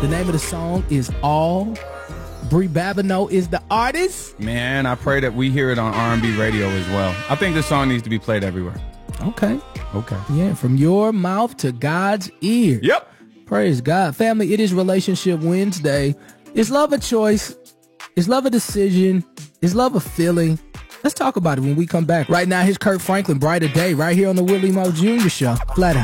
The name of the song is All. Brie Babineau is the artist. Man, I pray that we hear it on R&B radio as well. I think this song needs to be played everywhere. Okay. Okay. Yeah, from your mouth to God's ear. Yep. Praise God. Family, it is Relationship Wednesday. Is love a choice? Is love a decision? Is love a feeling? Let's talk about it when we come back. Right now, here's Kirk Franklin, Brighter Day, right here on the Willie Moore Jr. Show. Flat Out.